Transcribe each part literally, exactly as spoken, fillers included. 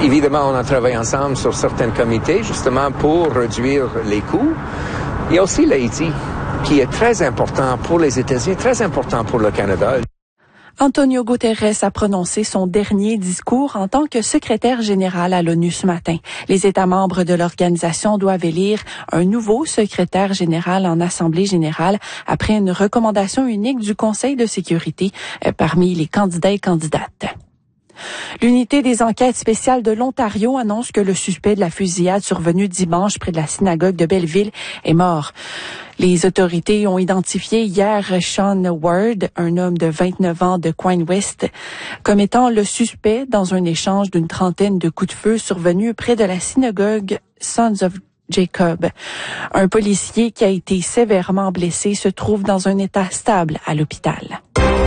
Évidemment, on a travaillé ensemble sur certains comités, justement, pour réduire les coûts. Il y a aussi l'Haïti, qui est très important pour les États-Unis, très important pour le Canada. Antonio Guterres a prononcé son dernier discours en tant que secrétaire général à l'ONU ce matin. Les États membres de l'organisation doivent élire un nouveau secrétaire général en Assemblée générale après une recommandation unique du Conseil de sécurité euh, parmi les candidats et candidates. L'unité des enquêtes spéciales de l'Ontario annonce que le suspect de la fusillade survenue dimanche près de la synagogue de Belleville est mort. Les autorités ont identifié hier Sean Ward, un homme de vingt-neuf ans de Quine West, comme étant le suspect dans un échange d'une trentaine de coups de feu survenus près de la synagogue Sons of Jacob. Un policier qui a été sévèrement blessé se trouve dans un état stable à l'hôpital.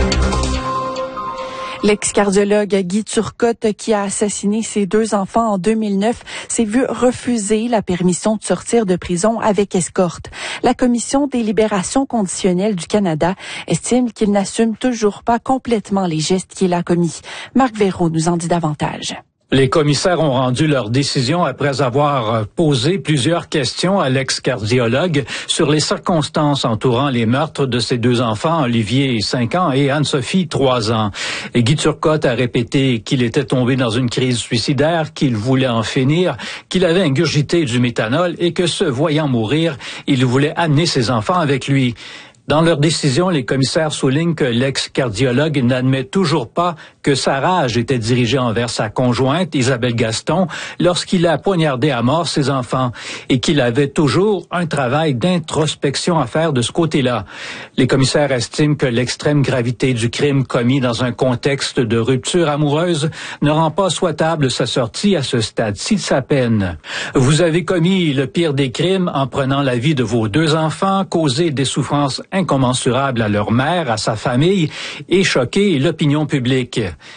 L'ex-cardiologue Guy Turcotte, qui a assassiné ses deux enfants en deux mille neuf, s'est vu refuser la permission de sortir de prison avec escorte. La Commission des libérations conditionnelles du Canada estime qu'il n'assume toujours pas complètement les gestes qu'il a commis. Marc Véraud nous en dit davantage. Les commissaires ont rendu leur décision après avoir posé plusieurs questions à l'ex-cardiologue sur les circonstances entourant les meurtres de ses deux enfants, Olivier, cinq ans, et Anne-Sophie, trois ans. Et Guy Turcotte a répété qu'il était tombé dans une crise suicidaire, qu'il voulait en finir, qu'il avait ingurgité du méthanol et que, se voyant mourir, il voulait amener ses enfants avec lui. Dans leur décision, les commissaires soulignent que l'ex-cardiologue n'admet toujours pas que sa rage était dirigée envers sa conjointe, Isabelle Gaston, lorsqu'il a poignardé à mort ses enfants et qu'il avait toujours un travail d'introspection à faire de ce côté-là. Les commissaires estiment que l'extrême gravité du crime commis dans un contexte de rupture amoureuse ne rend pas souhaitable sa sortie à ce stade-ci de sa peine. Vous avez commis le pire des crimes en prenant la vie de vos deux enfants, causé des souffrances incommensurables à leur mère, à sa famille et choqué l'opinion publique.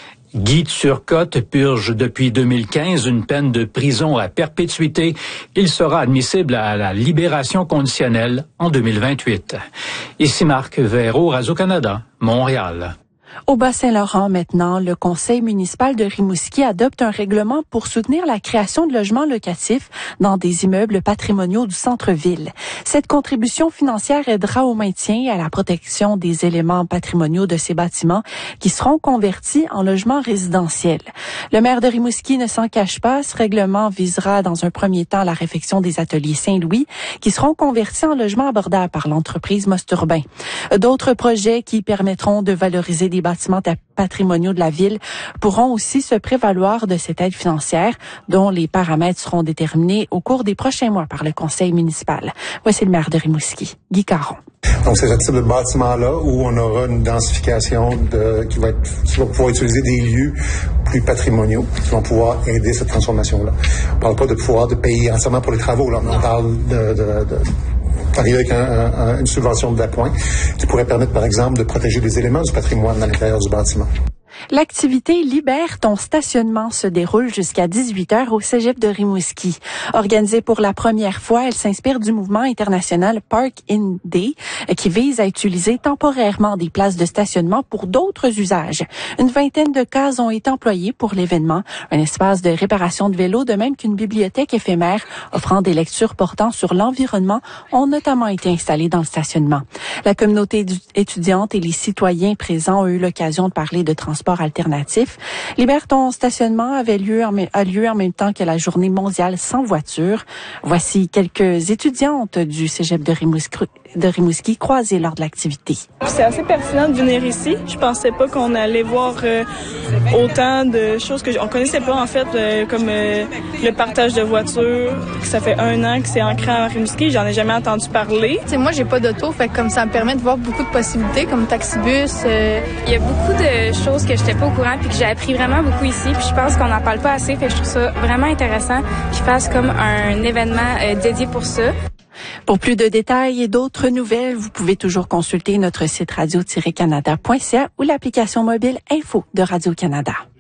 Guy Turcotte purge depuis deux mille quinze une peine de prison à perpétuité. Il sera admissible à la libération conditionnelle en deux mille vingt-huit. Ici Marc Véraud, Radio-Canada, Montréal. Au Bas-Saint-Laurent maintenant, le conseil municipal de Rimouski adopte un règlement pour soutenir la création de logements locatifs dans des immeubles patrimoniaux du centre-ville. Cette contribution financière aidera au maintien et à la protection des éléments patrimoniaux de ces bâtiments qui seront convertis en logements résidentiels. Le maire de Rimouski ne s'en cache pas, ce règlement visera dans un premier temps la réfection des ateliers Saint-Louis qui seront convertis en logements abordables par l'entreprise Mosturbain. D'autres projets qui permettront de valoriser des bâtiments patrimoniaux de la ville pourront aussi se prévaloir de cette aide financière dont les paramètres seront déterminés au cours des prochains mois par le conseil municipal. Voici le maire de Rimouski, Guy Caron. Donc, c'est ce type de bâtiment-là où on aura une densification de, qui va être, qui va pouvoir utiliser des lieux plus patrimoniaux qui vont pouvoir aider cette transformation-là. On ne parle pas de pouvoir de payer entièrement pour les travaux, là. On parle de, de, de arriver avec un, un, une subvention d'appoint qui pourrait permettre, par exemple, de protéger des éléments du patrimoine à l'intérieur du bâtiment. L'activité Libère ton stationnement se déroule jusqu'à dix-huit heures au Cégep de Rimouski. Organisée pour la première fois, elle s'inspire du mouvement international Park in Day qui vise à utiliser temporairement des places de stationnement pour d'autres usages. Une vingtaine de cases ont été employées pour l'événement, un espace de réparation de vélos, de même qu'une bibliothèque éphémère offrant des lectures portant sur l'environnement ont notamment été installées dans le stationnement. La communauté étudiante et les citoyens présents ont eu l'occasion de parler de transport alternatif. Libère ton stationnement avait lieu en, a lieu en même temps que la journée mondiale sans voiture. Voici quelques étudiantes du Cégep de Rimouski, de Rimouski croisées lors de l'activité. C'est assez pertinent de venir ici. Je pensais pas qu'on allait voir euh, autant de choses que on connaissait pas en fait, euh, comme euh, le partage de voitures. Ça fait un an que c'est ancré à Rimouski. J'en ai jamais entendu parler. T'sais, moi, j'ai pas d'auto, fait que comme ça me permet de voir beaucoup de possibilités, comme taxibus. Euh... Il y a beaucoup de choses que j'étais pas au courant puis que j'ai appris vraiment beaucoup ici. Puis je pense qu'on n'en parle pas assez, fait que je trouve ça vraiment intéressant qu'ils fassent comme un événement euh, dédié pour ça. Pour plus de détails et d'autres nouvelles, vous pouvez toujours consulter notre site radio tiret canada point c a ou l'application mobile Info de Radio-Canada.